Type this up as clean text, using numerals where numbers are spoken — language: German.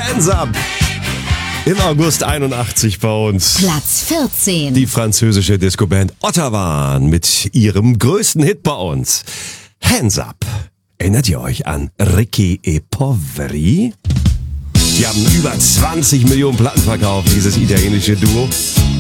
Hands Up. Im August 81 bei uns. Platz 14. Die französische Disco-Band Ottawa mit ihrem größten Hit bei uns. Hands Up. Erinnert ihr euch an Ricchi e Poveri? Die haben über 20 Millionen Platten verkauft, dieses italienische Duo.